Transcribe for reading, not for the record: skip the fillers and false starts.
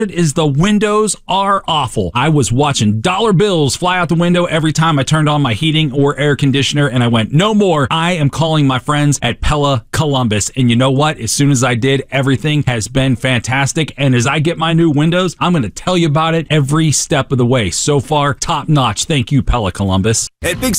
is the windows are awful. I was watching dollar bills fly out the window every time I turned on my heating or air conditioner, and I went, no more. I am calling my friends at Pella Columbus. And you know what? As soon as I did, everything has been fantastic. And as I get my new windows, I'm going to tell you about it every step of the way. So far, top notch. Thank you, Pella Columbus. At Big